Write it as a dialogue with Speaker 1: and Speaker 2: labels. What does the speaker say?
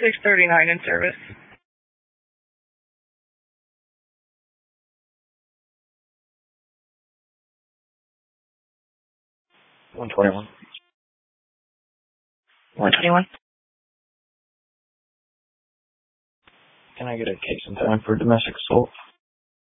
Speaker 1: 639 in service.
Speaker 2: 121.
Speaker 1: 121.
Speaker 2: Can I get a case in time for domestic assault?